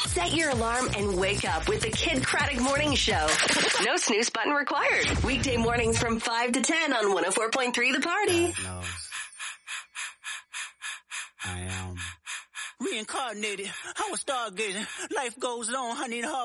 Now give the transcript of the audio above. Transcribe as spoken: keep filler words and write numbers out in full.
Set your alarm and wake up with the Kid Craddock Morning Show. No snooze button required. Weekday mornings from five to ten on one oh four point three The Party. God knows. I am reincarnated. I was stargazing. Life goes on. I need hard.